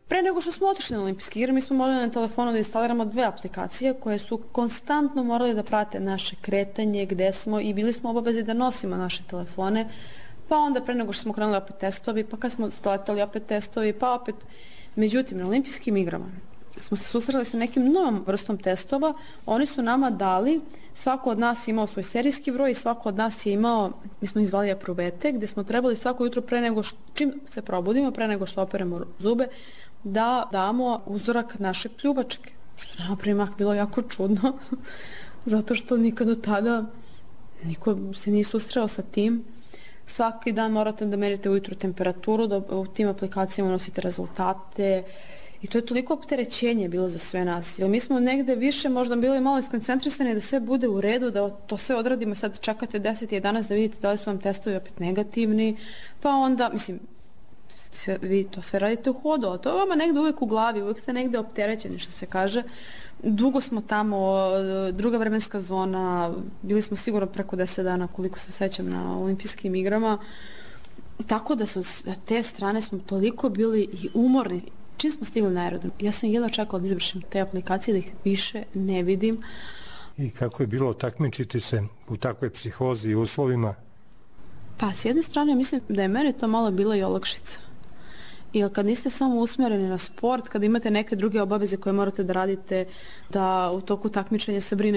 Pre nego što smo otišli na olimpijske igre, mi smo morali na telefonu da instaliramo 2 aplikacije koje su konstantno morali da prate naše kretanje, gde smo i bili smo obavezi da nosimo naše telefone, pa onda pre nego što smo krenuli opet testovi, pa kad smo sletali opet testovi, pa opet. Međutim, na olimpijskim igrama smo se susreli sa nekim novom vrstom testova. Oni su nama dali, svako od nas je imao svoj serijski broj i svako od nas je imao, mi smo ih zvali apruvete, gde smo trebali svako jutro pre nego čim se probudimo, pre nego što operemo zube, da damo uzorak naše pljuvačke. Što nama primak bilo jako čudno, zato što nikad do tada niko se nije susreo sa tim. Svaki dan morate da merite ujutro temperaturu, da u tim aplikacijama unosite rezultate i to je toliko opterećenje bilo za sve nas. Jer mi smo negde više možda bili malo iskoncentrisani da sve bude u redu, da to sve odradimo i sad čekate 10 i 11 da vidite da li su vam testovi opet negativni, pa onda, mislim, vi to sve radite u hodu, ali to je vama negde uvek u glavi, uvek ste negde opterećeni, što se kaže. Dugo smo tamo, druga vremenska zona, bili smo sigurno preko 10 dana, koliko se sećam, na olimpijskim igrama. Tako da su s te strane smo toliko bili i umorni. Čim smo stigli na aerodrom, ja sam jedva čekala da izvršim te aplikacije, da ih više ne vidim. I kako je bilo takmičiti se u takvoj psihozi i uslovima? Pa, s jedne strane, mislim da je meni to malo bila i olakšica. Jer kad niste samo usmjereni na sport, kad imate neke druge obaveze koje morate da radite, da u toku takmičenja se brine